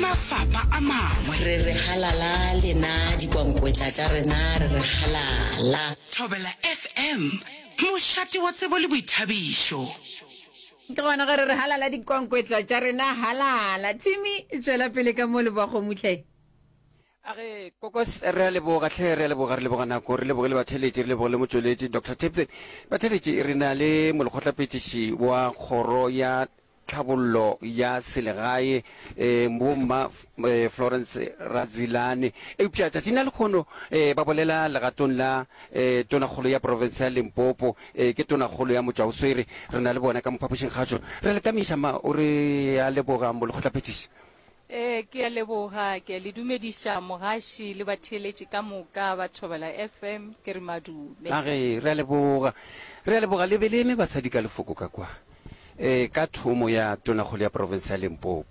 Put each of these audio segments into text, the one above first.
mafapha a mangwe. Re halala lena dikwankwetla tša rena re halala. Thobela FM, mošate wa tsebo le boithabišo. Ke gona gore re halala dikwankwetlwa tša rena halala. Timi e tšwela pele ka mo lebogo mutlhe. Age kokos re leboga hle re leboga re leboga nako re leboga le batheletši re leboga le motsweletši Dr. Tebsen. Batheletši re na le molekgotlaphethiši wa kgoro ya tlhabollo ya selegae Mma Florence Razilane eupša tšatši na le kgono ba bolela legatong la tonakgolo ya province ya Limpopo ke tonakgolo ya Motšwaoswere re na le bona ka mophapošing kgatšo re le tamiša ma o re a leboga molekgotlaphethiši. Ke a leboga ke le dumediša mogaši le batheletši ka moka ba Thobela FM ke re madume. Age re a leboga le beleme basadi ka lefoko ka kwa ka thomo ya tonakgolo ya province ya Limpopo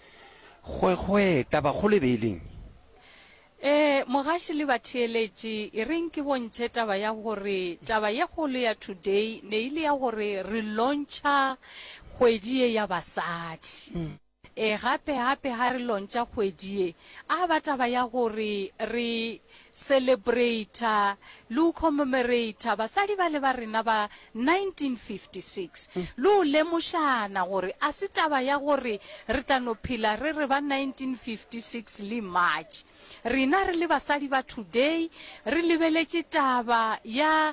gwe taba go le beileng mogaši le batheletši e reng ke bontšhe taba ya gore taba ye kgolo ya today ne ile ya gore re launcha kgwedi ye ya basadi. Gape ha re launcha kgwedi ye a ba taba ya gore re celebrate le commemorate basadi ba le ba rena ba 1956 le o lemošana gore a se taba ya gore re tla no phela re ba 1956 le March. Rena re le basadi ba today re lebeletše taba ya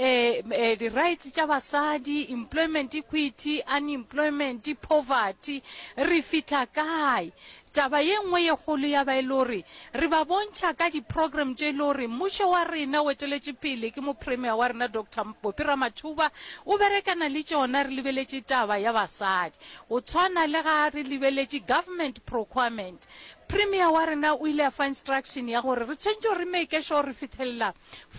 the rights tša basadi, employment equity, unemployment, poverty, re fitla kae. Taba ye nngwe ye kgolo ya ba ile hore re ba bontšha ka di-program tše ile hore mmušo wa rena o eteletše pele ke mopremier wa rena Dr. Mpopi Ramathuba o berekana le tšona re lebeletše taba ya basadi o tshwana le ga re lebeletše government procurement. Premier wa rena o ile a fa instruction ya gore re tshwantse re make sure re fitlhelela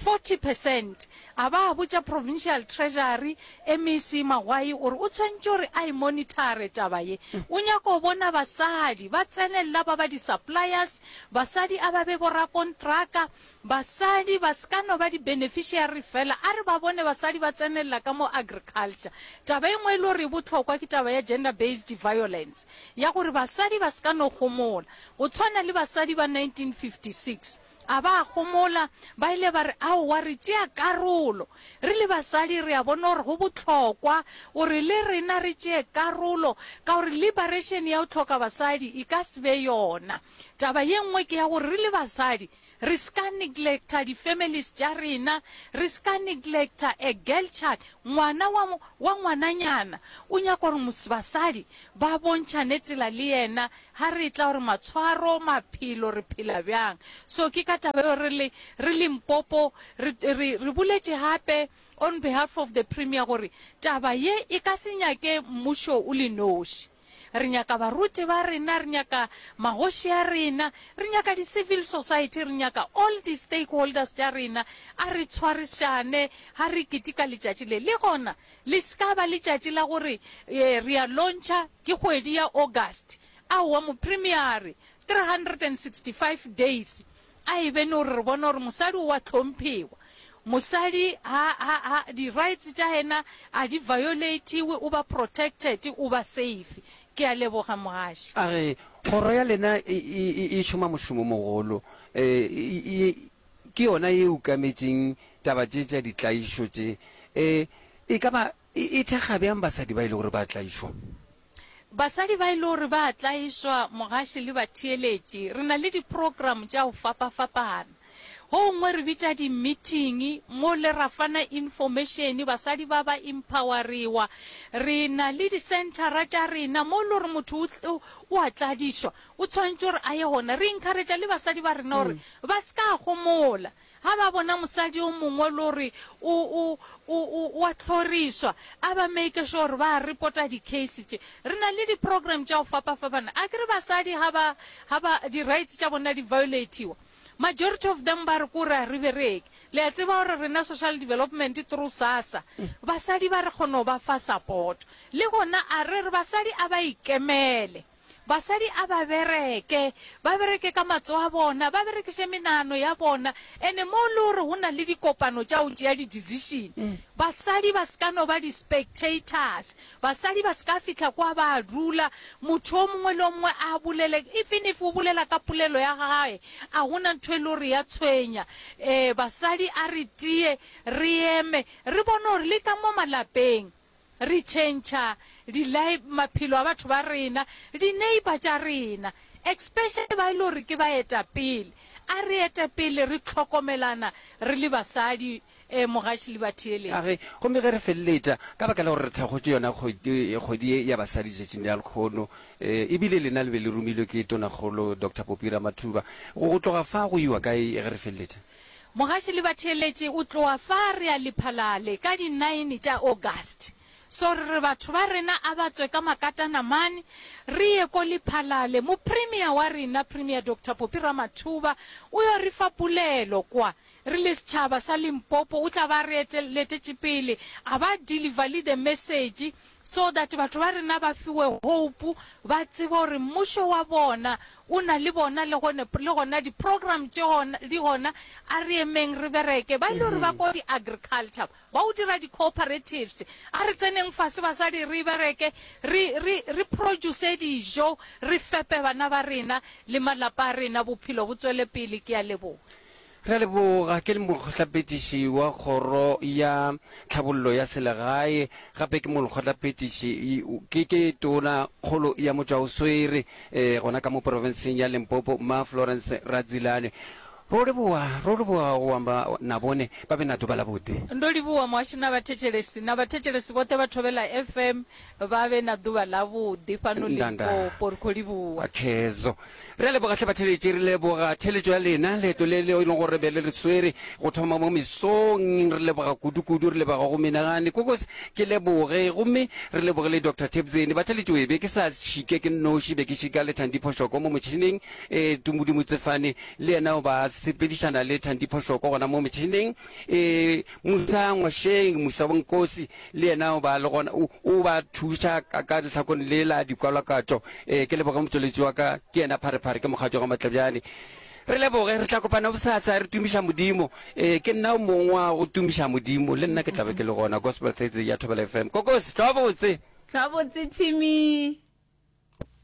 40%. A ba botša provincial treasury MEC Magwai gore o tshwantse gore a e monitore taba ye o nyaka o bona basadi ba tsenelela ba di-suppliers, basadi a ba be borakontraka, basadi ba skano ba di-beneficiary fela a re ba bone basadi ba tsenelela ka mo agriculture. Taba e nngwe e le gore e botlhokwa ke taba ya gender based violence ya gore basadi ba skano gomola o tshwana le basadi ba 1956 a ba gomola ba ile ba re ao wa re tšea karolo re le basadi re a bona gore go botlhokwa gore le rena re tšee karolo ka gore liberation ya o tlhoka basadi e ka se be yona. Taba ye nngwe ke ya gore re le basadi re ska neglecta di-families tša rena, re ska neglecta a girl child, ngwana wa ngwananyana o nyaka gore basadi ba bontšhane tsela le yena ha re tla gore matshwaro maphelo re phela bjang. So ke ka taba yo re Limpopo re boletše hape on behalf of the premier gore taba ye e ka se nyake mmušo o le noši. Re nyaka baruti ba rena, re nyaka magoši ya rena, re nyaka di-civil society, re nyaka all the stakeholders tša rena a re tshwarišane ha re ketika letšatši le gona le ska ba letšatši la gore re a launcha ke kgwedi ya August aowa mopremiere 365 days a e bene gore re bona gore mosadi o wa tlhomphewa, mosadi ha di-rights tša ena a di violatiwe, o ba protected, o ba safe. Ke a leboga mogaši. Age kgoro ya lena e šoma mošomo mogolo ke yona e ukametšeng taba tše tša ditlaišo tše e ka ba e thekga bjang basadi ba ile gore ba tlaišwa? Basadi ba ile gore ba tlaišwa mogaši le batheeletši re na le di-program tša go fapafapana go ngwe re bitša di-meeting mo le ra fana information basadi ba ba empoweriwa. Re na le di-centera tša rena mo le gore motho o a tladišwa o tshwantse gore a ye gona re encouragea le basadi ba rena gore ba ska gomola ha ba bona mosadi o mongwe le gore o a tlhorišwa a ba make sure ba reporta di-case tše. Re na le di-program tša go fapafapana a kere basadi ha ba di-rights tša bona di violatiwa majority of them ba re kora re bereke le a tseba gore rena social development through SASSA basadi ba re kgona ba fa support le gona a re basadi a ba ikemele basadi a ba bereke ka matso a bona, ba berekishe menano ya bona, ene mo le hore ho na le dikopano tša o tšea di-decision. Basadi ba ska no ba di-spectators, basadi ba ska fitla kwa ba dula, motho o mongwe le o mongwe a bolele, even if o bolela ka polelo ya gae, a hona ntho e le hore ya tshwenya. Basadi a re tie, re eme, re bone hore le ka mo malapeng, re change maphelo a batho ba rena, di-neighbor tša rena, especially ba ile hore ke baetapele. A re etapele re tlhokomelana re le basadi mogaši le batheeletši. age gomme ge re feleletša ka baka la gore re thakgotse yona kgwedi ya basadi tšatšing ya lekgono ebile lena le be le romilwe ke tonakgolo Dr. Popira Mathuba, go tloga fa go iwa kae ge re feleletša? Mogaši le batheeletši o tloa fa re a lephalale ka di-9 tša August. So re batho ba rena a batswe ka makatana mane, re ye ko lephalale mo premier wa rena, Premier Dr. Popira Mathuba o yo re fa pulelo kwa re le setšhaba sa Limpopo, o tla ba re letetše pele a ba deliver the message so that batho ba rena ba fiwe hope, ba tsebe gore mmušo wa bona o na le bona le gona di-program di gona a re emeng re bereke ba ile gore ba ko di-agriculture ba o dira di-cooperatives, a re tseneng fase basadi re bereke re produce dijo, re fepe bana ba rena le malapa a rena, bophelo bo tswele pele. Ke a leboga. re leboga ke le mokgotlapetiši wa kgoro ya tlhabollo ya selegae, gape ke mokgotlapetiši ke tona kgolo ya motšwaoswere gona ka mo provinceng ya Limpopo, ma Florence Radzilane. ro leboa go amba na bone ba be na tuba la bote ndo libuwa mwashina batetšhelesi bote ba thobela FM ba be na duba la bode fano Limpopo go libuwa akhezo re leboga hle batheletši, re leboga theletšo ya lena leeto le le ile gore be le re tswere go thoma mo mesong, re leboga kudu re leboga go menagane kokos ke leboge gomme re leboge le Dr. Tebzeni batheletši we be ke sa shike ke noši be ke shika le Thandi Phoshoko mo motšhineng tumudi motsefane le yena o ba sepedišana le Thandi Phoshoko gona mo motšhineng Musa Ngwasheng Musa Bonkosi le yena o ba le gona o ba thuša ka ditlhakong le la dikwalakatšo ke leboga motšweletši wa ka ke yena phare ke mokgatšo ga Matlabjane. Re leboge re tla kopana bosatsa re tumiša modimo ke nna o mongwe wa go tumiša modimo le nna ke tlabe ke le gona Gospel Thursday ya Thobela FM. Kokos tla botse Timi.